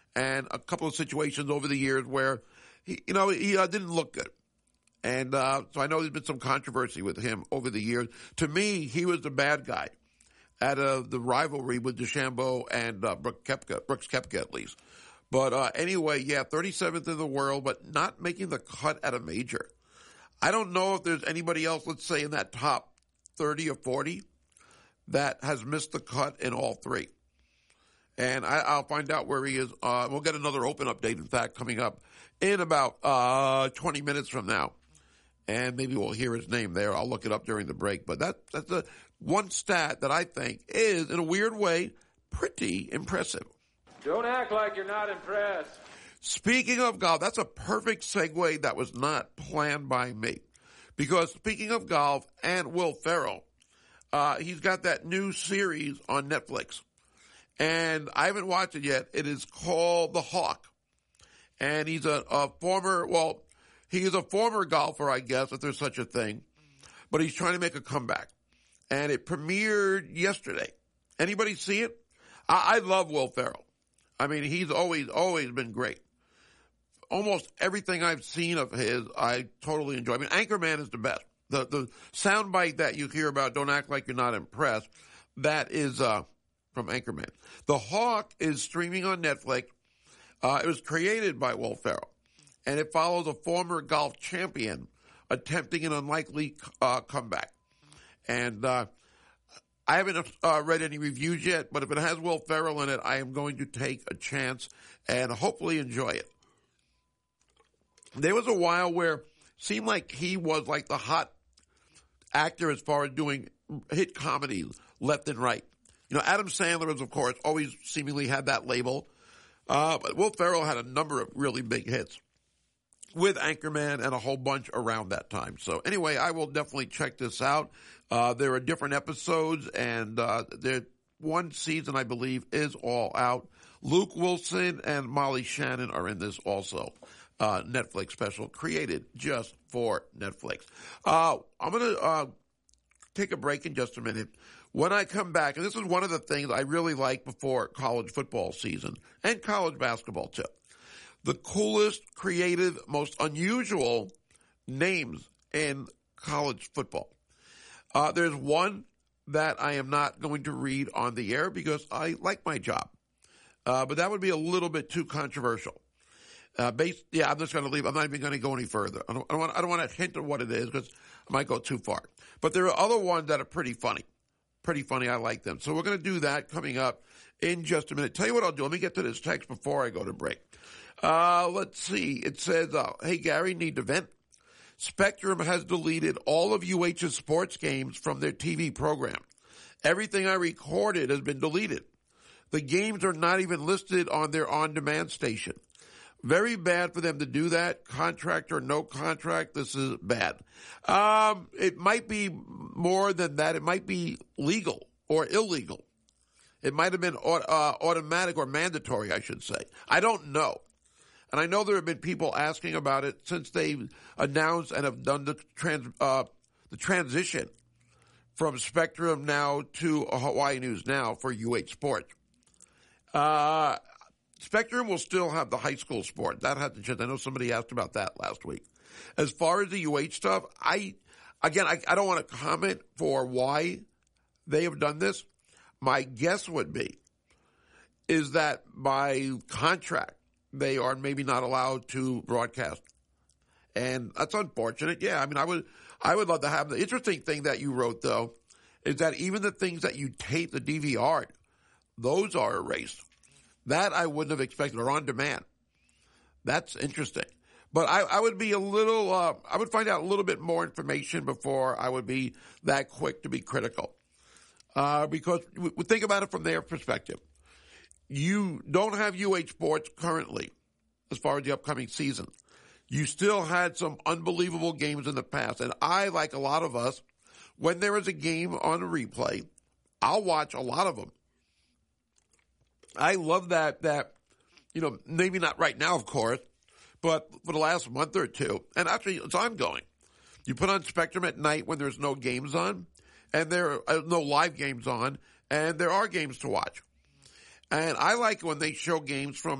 and a couple of situations over the years where he didn't look good. And so I know there's been some controversy with him over the years. To me, he was the bad guy out of the rivalry with DeChambeau and Brooks Koepka at least. But anyway, 37th in the world, but not making the cut at a major. I don't know if there's anybody else, let's say, in that top 30 or 40 that has missed the cut in all three. And I'll find out where he is. We'll get another Open update, in fact, coming up in about 20 minutes from now. And maybe we'll hear his name there. I'll look it up during the break. But that's the one stat that I think is, in a weird way, pretty impressive. Don't act like you're not impressed. Speaking of golf, that's a perfect segue that was not planned by me. Because speaking of golf and Will Ferrell, he's got that new series on Netflix. And I haven't watched it yet. It is called The Hawk. And he's he is a former golfer, I guess, if there's such a thing. But he's trying to make a comeback. And it premiered yesterday. Anybody see it? I love Will Ferrell. I mean, he's always been great. Almost everything I've seen of his, I totally enjoy. I mean, Anchorman is the best. The soundbite that you hear about, don't act like you're not impressed, that is from Anchorman. The Hawk is streaming on Netflix. It was created by Will Ferrell, and it follows a former golf champion attempting an unlikely comeback. And I haven't read any reviews yet, but if it has Will Ferrell in it, I am going to take a chance and hopefully enjoy it. There was a while where it seemed like he was like the hot actor as far as doing hit comedies left and right. You know, Adam Sandler has, of course, always seemingly had that label. But Will Ferrell had a number of really big hits with Anchorman and a whole bunch around that time. So anyway, I will definitely check this out. There are different episodes, and one season, I believe, is all out. Luke Wilson and Molly Shannon are in this also. Netflix special created just for Netflix. I'm going to take a break in just a minute. When I come back, and this is one of the things I really like before college football season and college basketball too, the coolest, creative, most unusual names in college football. There's one that I am not going to read on the air because I like my job. But that would be a little bit too controversial. I'm just going to leave. I'm not even going to go any further. I don't want to hint at what it is because I might go too far. But there are other ones that are pretty funny. Pretty funny. I like them. So we're going to do that coming up in just a minute. Tell you what I'll do. Let me get to this text before I go to break. Let's see. It says, hey, Gary, need to vent. Spectrum has deleted all of UH's sports games from their TV program. Everything I recorded has been deleted. The games are not even listed on their on-demand station. Very bad for them to do that. Contract or no contract, this is bad. It might be more than that. It might be legal or illegal. It might have been automatic or mandatory, I should say. I don't know. And I know there have been people asking about it since they've announced and have done the transition from Spectrum now to Hawaii News Now for UH Sports. Spectrum will still have the high school sport. That hasn't changed. I know somebody asked about that last week. As far as the UH stuff, I don't want to comment for why they have done this. My guess would be is that by contract, they are maybe not allowed to broadcast. And that's unfortunate. Yeah, I mean, I would love to have the interesting thing that you wrote, though, is that even the things that you tape, the DVR, those are erased. That I wouldn't have expected, or on demand. That's interesting. But I would be I would find out a little bit more information before I would be that quick to be critical. Because we think about it from their perspective. You don't have UH Sports currently as far as the upcoming season. You still had some unbelievable games in the past. And I, like a lot of us, when there is a game on a replay, I'll watch a lot of them. I love that, maybe not right now, of course, but for the last month or two, and actually it's ongoing. You put on Spectrum at night when there's no games on, and there are no live games on, and there are games to watch. And I like when they show games from